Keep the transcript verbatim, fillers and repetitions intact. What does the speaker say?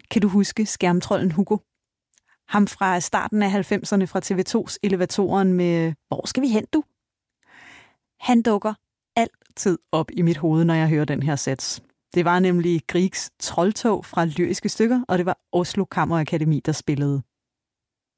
Kan du huske skærmtrolden Hugo? Ham fra starten af halvfemserne fra T V to's Elevatoren med "Hvor skal vi hen, du?" Han dukker altid op i mit hoved, når jeg hører den her sats. Det var nemlig Griegs troldtog fra Lyriske Stykker, og det var Oslo Kammerakademi, der spillede.